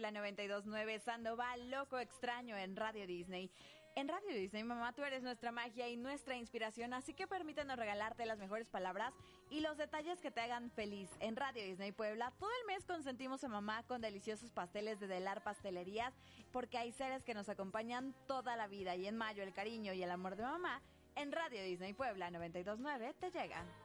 Puebla 92.9, Sandoval, Loco Extraño en Radio Disney. En Radio Disney, mamá, tú eres nuestra magia y nuestra inspiración, así que permítanos regalarte las mejores palabras y los detalles que te hagan feliz. En Radio Disney Puebla, todo el mes consentimos a mamá con deliciosos pasteles de Delar Pastelerías, porque hay seres que nos acompañan toda la vida, y en mayo el cariño y el amor de mamá en Radio Disney Puebla 92.9 te llegan.